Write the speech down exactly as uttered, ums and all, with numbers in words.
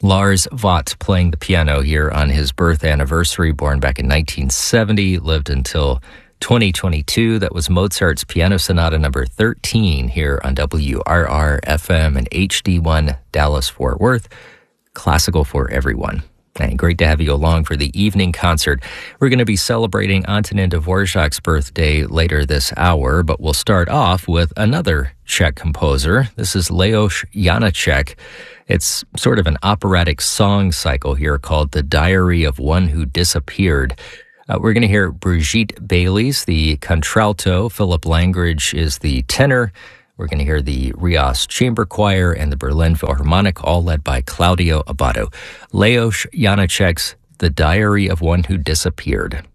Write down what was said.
Lars Vaught playing the piano here on his birth anniversary, born back in nineteen seventy, lived until twenty twenty-two. That was Mozart's Piano Sonata number thirteen here on W R R F M and H D one Dallas-Fort Worth. Classical for everyone. And great to have you along for the evening concert. We're going to be celebrating Antonin Dvorak's birthday later this hour, but we'll start off with another Czech composer. This is Leoš Janáček. It's sort of an operatic song cycle here called The Diary of One Who Disappeared. Uh, we're going to hear Brigitte Baylis, the contralto. Philip Langridge is the tenor. We're going to hear the Rias Chamber Choir and the Berlin Philharmonic, all led by Claudio Abbado. Leoš Janáček's The Diary of One Who Disappeared.